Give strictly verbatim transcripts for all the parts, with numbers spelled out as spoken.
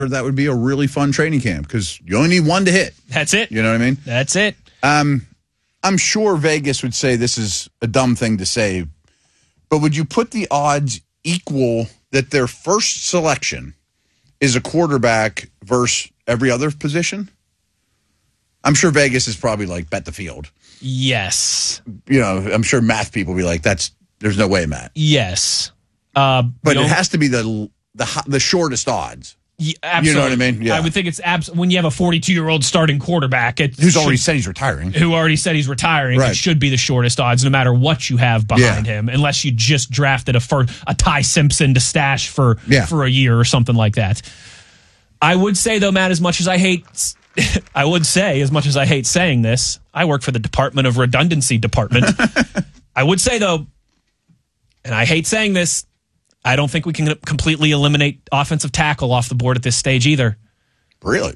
that would be a really fun training camp because you only need one to hit. That's it. You know what I mean? That's it. Um, I'm sure Vegas would say this is a dumb thing to say, but would you put the odds equal that their first selection is a quarterback versus every other position? I'm sure Vegas is probably like, bet the field. Yes. You know, I'm sure math people will be like, that's, there's no way, Matt. Yes. Uh, but it has to be the the the shortest odds. Yeah, absolutely. You know what I mean? Yeah. I would think it's abs- when you have a forty-two-year-old starting quarterback who's already said he's retiring, who already said he's retiring, right. It should be the shortest odds, no matter what you have behind yeah. him, unless you just drafted a first, a Ty Simpson to stash for yeah. for a year or something like that. I would say though, Matt, as much as I hate, I would say as much as I hate saying this, I work for the Department of Redundancy Department. I would say though, and I hate saying this, I don't think we can completely eliminate offensive tackle off the board at this stage either. Really?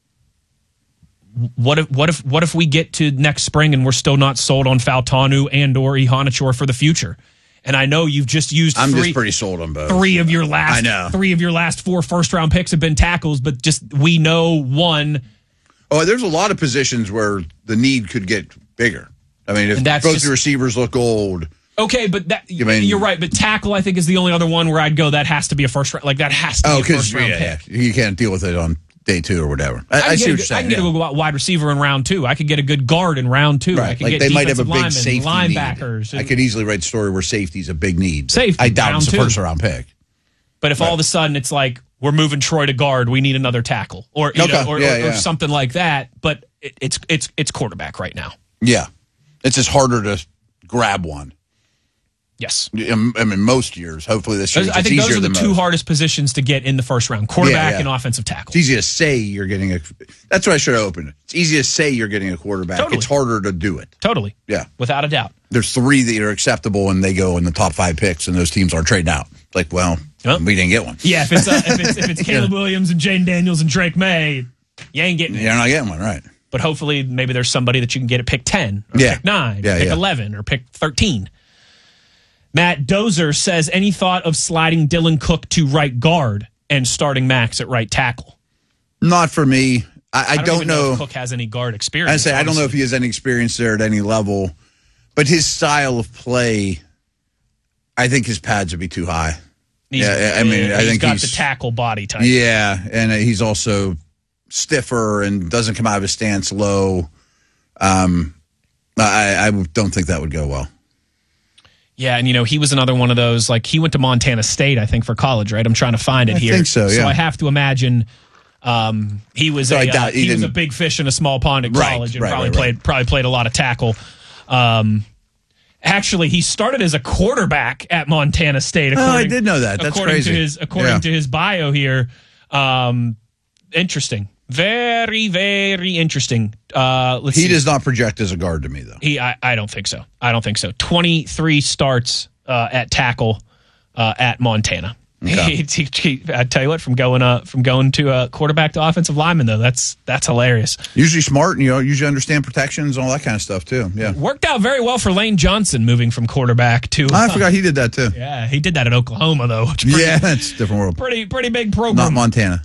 What if what if what if we get to next spring and we're still not sold on Fautanu and or Ihanachour for the future? And I know you've just used I'm three, just pretty sold on both. Three of your last I know. three of your last four first round picks have been tackles, but just we know one. Oh, there's a lot of positions where the need could get bigger. I mean, if both just, the receivers look old. Okay, but that you mean, you're right. But tackle, I think, is the only other one where I'd go. That has to be a first round. Like that has to oh, be a first round yeah, pick. Yeah. You can't deal with it on day two or whatever. I, I, I see what a, you're saying. I can get yeah. a good wide receiver in round two. I could get a good guard in round two. Right. I could like get they might have a big linemen, safety linebackers. Need. I could easily write a story where safety's a big need. Safety. I doubt it's a two. first round pick. But if right. all of a sudden it's like we're moving Troy to guard, we need another tackle, or you okay. know, or, yeah, or, yeah. or something like that. But it, it's it's it's quarterback right now. Yeah, it's just harder to grab one. Yes, I mean most years. Hopefully this year, I think those are the two most. hardest positions to get in the first round: quarterback yeah, yeah. and offensive tackle. It's easy to say you're getting a. That's what I should have opened. It's easy to say you're getting a quarterback. Totally. It's harder to do it. Totally. Yeah, without a doubt. There's three that are acceptable, and they go in the top five picks, and those teams are trading out. Like, well, oh. we didn't get one. Yeah, if it's uh, if it's if it's Caleb yeah. Williams and Jaden Daniels and Drake May, you ain't getting. You're not getting one, right? But hopefully, maybe there's somebody that you can get at pick ten, or yeah. pick nine, yeah, or pick yeah. eleven, or pick thirteen. Matt Dozer says, any thought of sliding Dylan Cook to right guard and starting Max at right tackle? Not for me. I, I, I don't, don't even know. know if Cook has any guard experience. I say honestly. I don't know if he has any experience there at any level, but his style of play, I think his pads would be too high. He's, yeah, I mean, he's I think got he's the tackle body type. Yeah, and he's also stiffer and doesn't come out of his stance low. Um, I, I don't think that would go well. Yeah, and you know, he was another one of those, like he went to Montana State, I think, for college, right? I'm trying to find it I here. I think so, yeah. So I have to imagine um, he was so a doubt, uh, he, he was a big fish in a small pond at college right, and right, probably right, played right. probably played a lot of tackle. Um, actually, he started as a quarterback at Montana State. Oh, I did know that. That's according crazy. To his, according yeah. to his bio here. Um, interesting. Very, very interesting. Uh, let's he see. does not project as a guard to me, though. He, I, I don't think so. I don't think so. twenty-three starts uh, at tackle uh, at Montana. Okay. He, he, he, I tell you what, from going uh, from going to a quarterback to offensive lineman, though, that's that's hilarious. Usually smart, and you know, usually understand protections and all that kind of stuff too. Yeah, worked out very well for Lane Johnson moving from quarterback to. Uh, I forgot he did that too. Yeah, he did that at Oklahoma though. Pretty, yeah, that's a different world. Pretty pretty big program. Not Montana.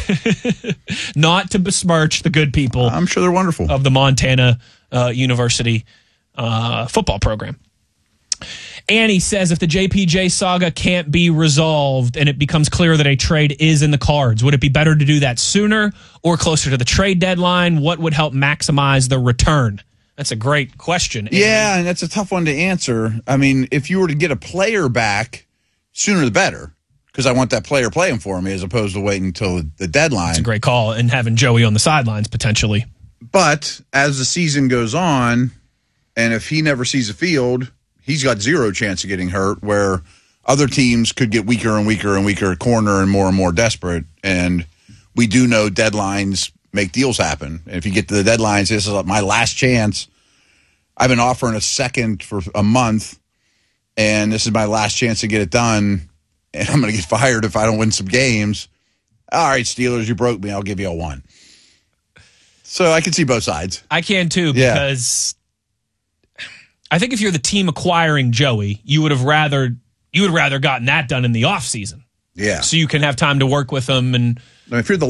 Not to besmirch the good people. I'm sure they're wonderful of the Montana uh, University uh, football program. Annie says if the J P J saga can't be resolved and it becomes clear that a trade is in the cards, would it be better to do that sooner or closer to the trade deadline? What would help maximize the return? That's a great question. Annie. Yeah, and that's a tough one to answer. I mean, if you were to get a player back, sooner the better, because I want that player playing for me as opposed to waiting until the deadline. It's a great call, and having Joey on the sidelines potentially. But as the season goes on, and if he never sees a field, he's got zero chance of getting hurt, where other teams could get weaker and weaker and weaker at corner and more and more desperate. And we do know deadlines make deals happen. And if you get to the deadlines, this is my last chance. I've been offering a second for a month, and this is my last chance to get it done, and I'm going to get fired if I don't win some games. All right, Steelers, you broke me. I'll give you a one. So I can see both sides. I can too, Yeah. because I think if you're the team acquiring Joey, you would have rather you would rather gotten that done in the offseason. Yeah. So you can have time to work with him and Now, if you're the